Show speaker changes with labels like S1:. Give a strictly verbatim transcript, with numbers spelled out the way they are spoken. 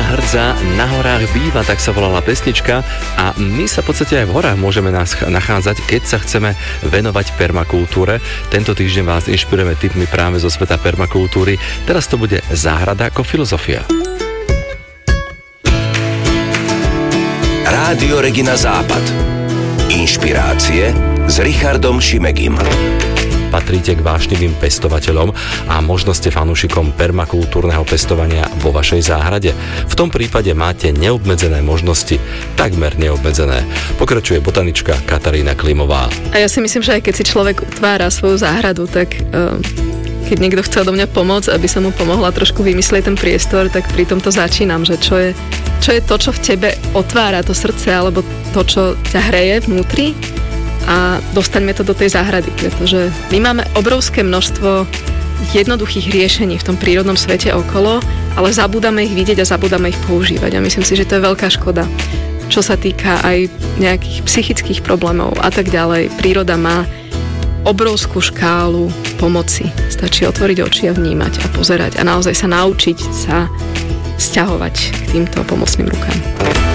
S1: Zelená hrdza na horách býva, tak sa volala pesnička a my sa v podstate aj v horách môžeme nás nachádzať, keď sa chceme venovať permakultúre. Tento týždeň vás inšpirujeme tipmi práve zo sveta permakultúry. Teraz to bude záhrada ako filozofia.
S2: Rádio Regina Západ. Inšpirácie s Richardom Šimegim.
S1: Patríte k vášnivým pestovateľom a možno ste fanúšikom permakultúrneho pestovania vo vašej záhrade. V tom prípade máte neobmedzené možnosti, takmer neobmedzené. Pokračuje botanička Katarína Klimová.
S3: A ja si myslím, že aj keď si človek utvára svoju záhradu, tak um, keď niekto chce do mňa pomôcť, aby som mu pomohla trošku vymyslieť ten priestor, tak pri tom to začínam, že čo je, čo je to, čo v tebe otvára to srdce, alebo to, čo ťa hreje vnútri, a dostaňme to do tej záhrady, pretože my máme obrovské množstvo jednoduchých riešení v tom prírodnom svete okolo, ale zabúdame ich vidieť a zabúdame ich používať a myslím si, že to je veľká škoda. Čo sa týka aj nejakých psychických problémov a tak ďalej, príroda má obrovskú škálu pomoci. Stačí otvoriť oči a vnímať a pozerať a naozaj sa naučiť sa sťahovať k týmto pomocným rukám.